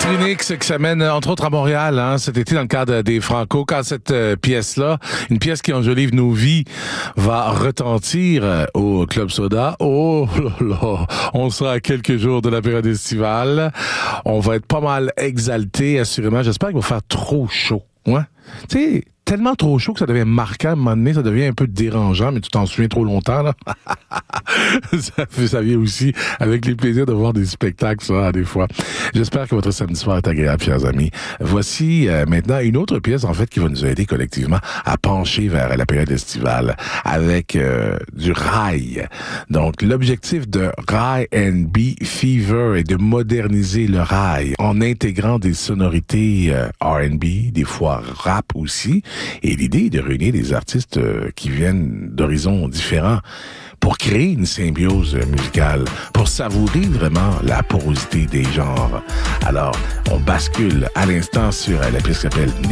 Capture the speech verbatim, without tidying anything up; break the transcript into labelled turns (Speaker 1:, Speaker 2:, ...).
Speaker 1: Phoenix qui s'amène entre autres à Montréal hein, cet été dans le cadre des Franco. Quand cette euh, pièce-là, une pièce qui enjolive nos vies, va retentir euh, au Club Soda. Oh là là, on sera à quelques jours de la période estivale. On va être pas mal exaltés, assurément. J'espère qu'il va faire trop chaud. Ouais. Tu sais, tellement trop chaud que ça devient marquant à un moment donné, ça devient un peu dérangeant, mais tu t'en souviens trop longtemps, là. ça, ça vient aussi avec les plaisirs de voir des spectacles, ça, des fois. J'espère que votre samedi soir est agréable, chers amis. Voici euh, maintenant une autre pièce, en fait, qui va nous aider collectivement à pencher vers la période estivale avec euh, du rail. Donc, l'objectif de Rail and B Fever est de moderniser le rail en intégrant des sonorités euh, R and B, des fois rap aussi. Et l'idée est de réunir des artistes euh, qui viennent d'horizons différents pour créer une symbiose musicale, pour savourer vraiment la porosité des genres. Alors, on bascule à l'instant sur euh, la pièce qui s'appelle